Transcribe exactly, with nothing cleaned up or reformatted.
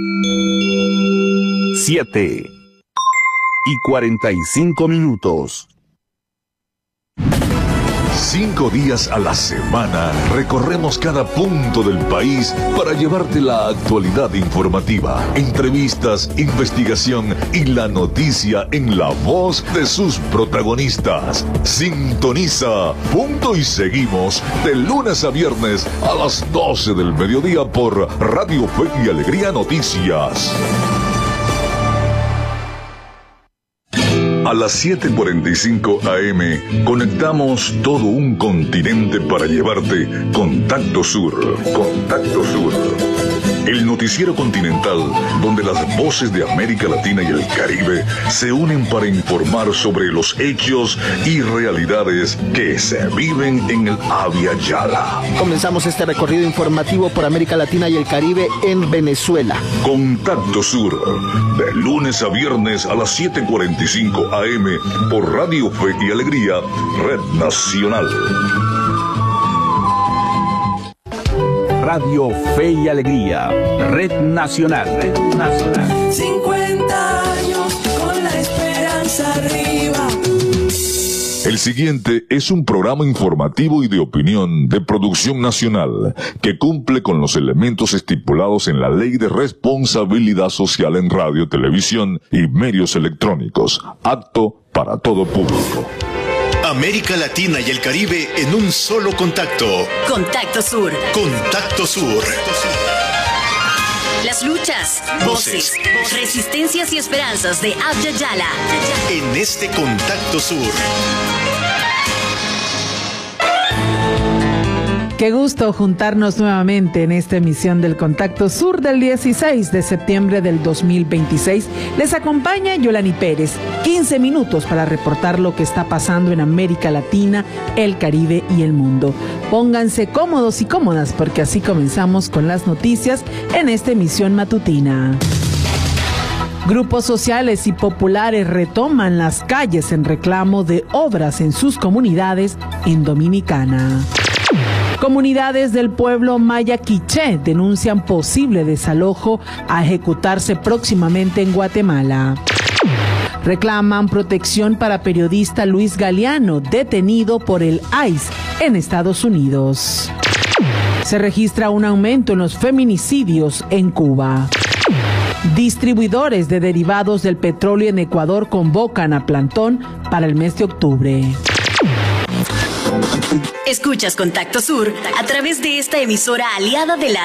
siete y cuarenta y cinco minutos. Cinco días a la semana recorremos cada punto del país para llevarte la actualidad informativa, entrevistas, investigación y la noticia en la voz de sus protagonistas. Sintoniza Punto y Seguimos de lunes a viernes a las doce del mediodía por Radio Fe y Alegría Noticias. A las siete cuarenta y cinco A M conectamos todo un continente para llevarte Contacto Sur. Contacto Sur. El noticiero continental donde las voces de América Latina y el Caribe se unen para informar sobre los hechos y realidades que se viven en el Abya Yala. Comenzamos este recorrido informativo por América Latina y el Caribe en Venezuela. Contacto Sur, de lunes a viernes a las siete cuarenta y cinco A M por Radio Fe y Alegría, Red Nacional. Radio Fe y Alegría, Red Nacional, Red Nacional. cincuenta años con la esperanza arriba. El siguiente es un programa informativo y de opinión de producción nacional que cumple con los elementos estipulados en la Ley de Responsabilidad Social en Radio, Televisión y Medios Electrónicos, apto para todo público. América Latina y el Caribe en un solo contacto. Contacto Sur. Contacto Sur. Las luchas, voces, voces, resistencias y esperanzas de Abya Yala. En este Contacto Sur. Qué gusto juntarnos nuevamente en esta emisión del Contacto Sur del dieciséis de septiembre del dos mil veintiséis. Les acompaña Yolani Pérez. quince minutos para reportar lo que está pasando en América Latina, el Caribe y el mundo. Pónganse cómodos y cómodas porque así comenzamos con las noticias en esta emisión matutina. Grupos sociales y populares retoman las calles en reclamo de obras en sus comunidades en Dominicana. Comunidades del pueblo maya quiché denuncian posible desalojo a ejecutarse próximamente en Guatemala. Reclaman protección para periodista Luis Galeano, detenido por el I C E en Estados Unidos. Se registra un aumento en los feminicidios en Cuba. Distribuidores de derivados del petróleo en Ecuador convocan a plantón para el mes de octubre. Escuchas Contacto Sur a través de esta emisora aliada de la